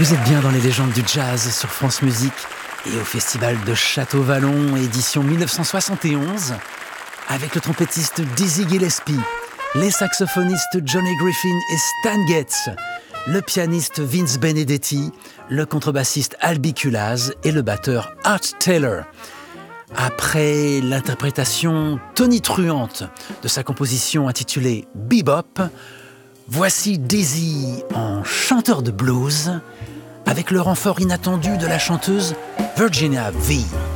Vous êtes bien dans les légendes du jazz sur France Musique et au festival de Château-Vallon, édition 1971, avec le trompettiste Dizzy Gillespie, les saxophonistes Johnny Griffin et Stan Getz, le pianiste Vince Benedetti, le contrebassiste Albi Kulaz et le batteur Art Taylor. Après l'interprétation tonitruante de sa composition intitulée Bebop, voici Dizzy en chanteur de blues avec le renfort inattendu de la chanteuse Virginia V.